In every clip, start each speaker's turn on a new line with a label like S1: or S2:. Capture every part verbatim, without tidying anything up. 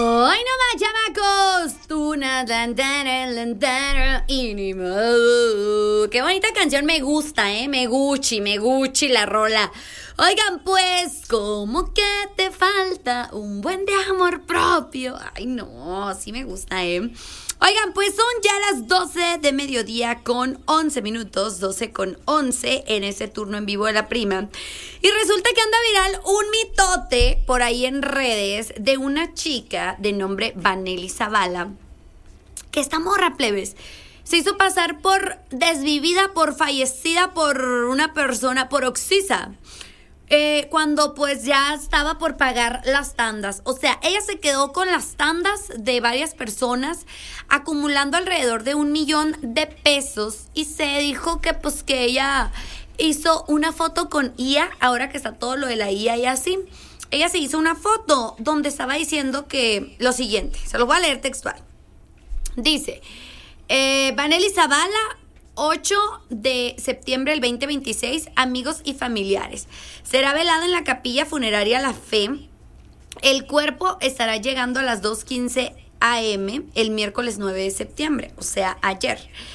S1: Hoy no más, chamacos. Tú na lantana, lantana y ni modo. Qué bonita canción, me gusta, eh. Me guchi, me guchi la rola. Oigan, pues, ¿cómo que te falta un buen de amor propio? Ay, no, sí me gusta, eh. Oigan, pues son ya las doce de mediodía con once minutos, doce con once en ese turno en vivo de La Prima. Y resulta que anda viral un mitote por ahí en redes de una chica de nombre Vanely Zavala, que esta morra, plebes, se hizo pasar por desvivida, por fallecida por una persona, por Oxisa. Eh, cuando pues ya estaba por pagar las tandas. O sea, ella se quedó con las tandas de varias personas, acumulando alrededor de un millón de pesos, y se dijo que pues que ella hizo una foto con I A, ahora que está todo lo de la I A y así. Ella se hizo una foto donde estaba diciendo que lo siguiente, se lo voy a leer textual. Dice, eh, Vanely Zavala, ocho de septiembre del veinte veintiséis, amigos y familiares. Será velado en la capilla funeraria La Fe. El cuerpo estará llegando a las dos quince a eme el miércoles nueve de septiembre, o sea, ayer.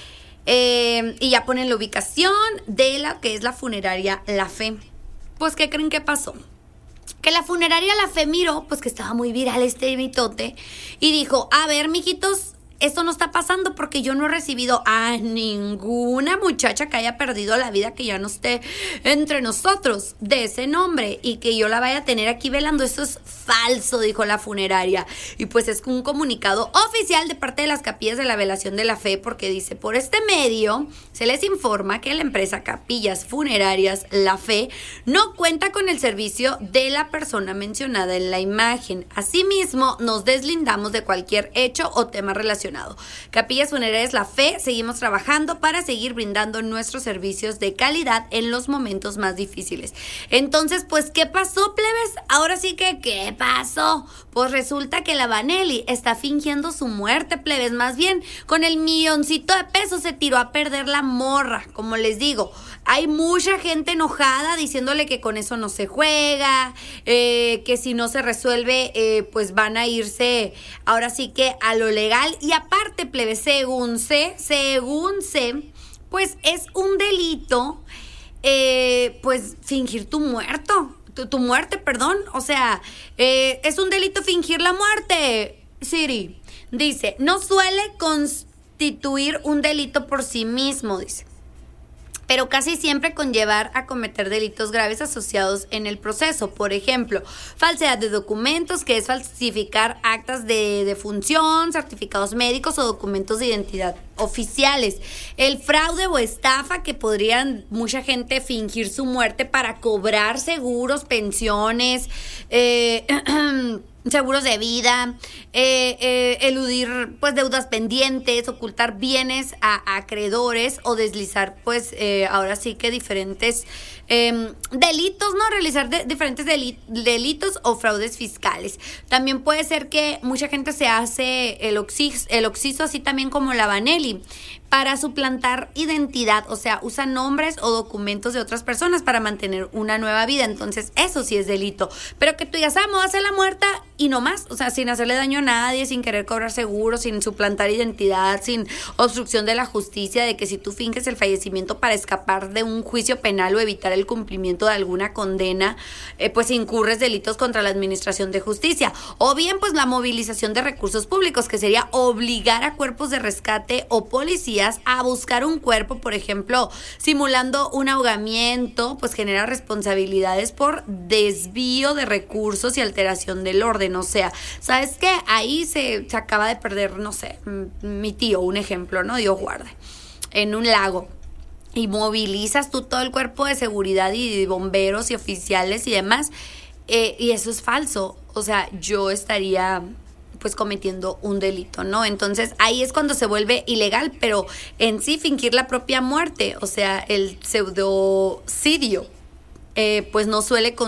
S1: Eh, y ya ponen la ubicación de la que es la funeraria La Fe. Pues, ¿qué creen que pasó? Que la funeraria La Fe miró, pues que estaba muy viral este mitote, y dijo, a ver, mijitos, esto no está pasando porque yo no he recibido a ninguna muchacha que haya perdido la vida, que ya no esté entre nosotros, de ese nombre, y que yo la vaya a tener aquí velando. Eso es falso, dijo la funeraria. Y pues es un comunicado oficial de parte de las capillas de la velación de La Fe, porque dice, por este medio se les informa que la empresa Capillas Funerarias La Fe no cuenta con el servicio de la persona mencionada en la imagen. Asimismo, nos deslindamos de cualquier hecho o tema relacionado. Capillas Funerarias La Fe, seguimos trabajando para seguir brindando nuestros servicios de calidad en los momentos más difíciles. Entonces, pues, ¿qué pasó, plebes? Ahora sí que, ¿qué pasó? Pues resulta que la Vanely está fingiendo su muerte, plebes. Más bien, con el milloncito de pesos se tiró a perder la morra. Como les digo, hay mucha gente enojada diciéndole que con eso no se juega, eh, que si no se resuelve, eh, pues van a irse ahora sí que a lo legal. Y aparte, plebe, según sé, según sé, pues es un delito, eh, pues fingir tu muerto, tu, tu muerte, perdón. O sea, eh, es un delito fingir la muerte, Siri. Dice, no suele constituir un delito por sí mismo, dice, pero casi siempre conllevar a cometer delitos graves asociados en el proceso. Por ejemplo, falsedad de documentos, que es falsificar actas de defunción, certificados médicos o documentos de identidad oficiales. El fraude o estafa, que podrían mucha gente fingir su muerte para cobrar seguros, pensiones, eh, seguros de vida, eh, eh, eludir pues deudas pendientes, ocultar bienes a, a acreedores o deslizar pues eh, ahora sí que diferentes eh, delitos, ¿no? Realizar de, diferentes deli- delitos o fraudes fiscales. También puede ser que mucha gente se hace el oxis, el oxiso, así también como la Vanely, para suplantar identidad, o sea, usa nombres o documentos de otras personas para mantener una nueva vida. Entonces, eso sí es delito. Pero que tú digas, ah, me voy a hacer la muerta y no más, o sea, sin hacerle daño a nadie, sin querer cobrar seguro, sin suplantar identidad, sin obstrucción de la justicia, de que si tú finges el fallecimiento para escapar de un juicio penal o evitar el cumplimiento de alguna condena, eh, pues incurres delitos contra la administración de justicia. O bien, pues la movilización de recursos públicos, que sería obligar a cuerpos de rescate o policías a buscar un cuerpo, por ejemplo, simulando un ahogamiento, pues genera responsabilidades por desvío de recursos y alteración del orden. O sea, ¿sabes qué? Ahí se, se acaba de perder, no sé, mi tío, un ejemplo, ¿no? Dios guarde, en un lago. Y movilizas tú todo el cuerpo de seguridad y bomberos y oficiales y demás, eh, y eso es falso. O sea, yo estaría pues cometiendo un delito, ¿no? Entonces ahí es cuando se vuelve ilegal, pero en sí fingir la propia muerte, o sea, el pseudocidio, eh, pues no suele constituir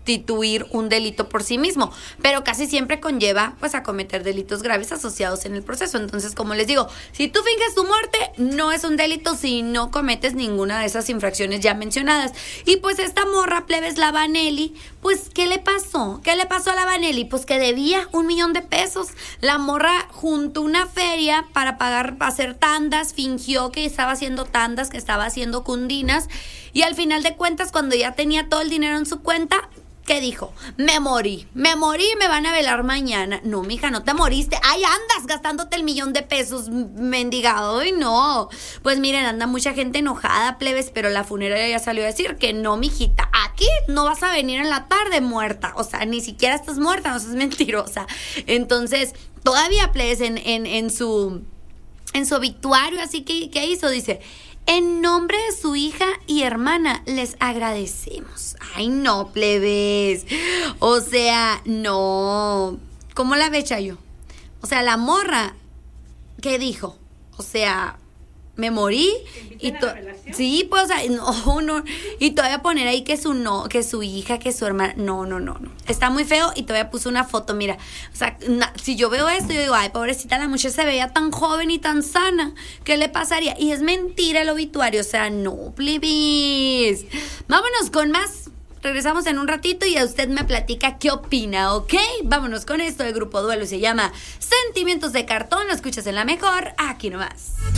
S1: constituir un delito por sí mismo, pero casi siempre conlleva pues a cometer delitos graves asociados en el proceso. Entonces, como les digo, si tú finges tu muerte, no es un delito si no cometes ninguna de esas infracciones ya mencionadas. Y pues esta morra, plebes, la Vanelli, pues ¿qué le pasó? ¿Qué le pasó a la Vanelli? Pues que debía un millón de pesos. La morra juntó una feria para pagar, para hacer tandas, fingió que estaba haciendo tandas, que estaba haciendo cundinas, y al final de cuentas, cuando ya tenía todo el dinero en su cuenta, ¿qué dijo? Me morí, me morí y me van a velar mañana. No, mija, no te moriste. Ahí andas gastándote el millón de pesos, mendigado. Ay, no. Pues miren, anda mucha gente enojada, plebes, pero la funeraria ya salió a decir que no, mijita, aquí no vas a venir en la tarde muerta. O sea, ni siquiera estás muerta, no seas mentirosa. Entonces, todavía, plebes, en, en, en su, en su obituario, así que, ¿qué hizo? Dice: en nombre de su hija y hermana, les agradecemos. Ay, no, plebes. O sea, no. ¿Cómo la ve, Chayo? O sea, la morra, ¿qué dijo? O sea, me morí y to- sí, pues, o sea, no, no, y todavía poner ahí que su no, que su hija, que su hermana, no, no, no, no, está muy feo. Y todavía puso una foto, mira, o sea, na, si yo veo esto, yo digo, ay, pobrecita, la muchacha se veía tan joven y tan sana, ¿qué le pasaría? Y es mentira el obituario, o sea, no, please. Vámonos con más. Regresamos en un ratito y a usted me platica qué opina, ¿ok? Vámonos con esto de Grupo Duelo, se llama Sentimientos de Cartón. Lo escuchas en La Mejor, aquí nomás.